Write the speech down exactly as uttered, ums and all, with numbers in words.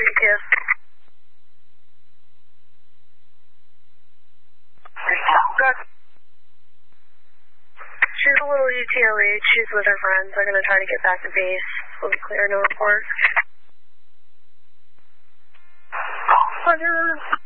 thirty-two. Good. She's a little U T O H. She's with her friends. They're going to try to get back to base. We'll be clear, no report. Roger.